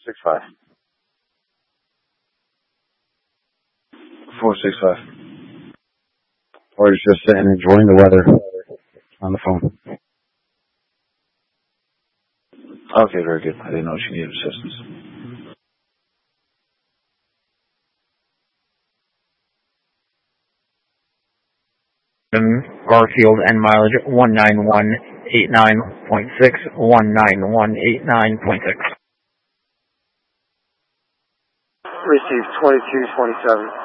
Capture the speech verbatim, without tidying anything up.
six five. four six five. Or he's just sitting enjoying the weather on the phone. Okay, very good. I didn't know she needed assistance. Garfield and mileage one nine one eight nine point six, one nine one eight nine point six. Received twenty-two twenty-seven.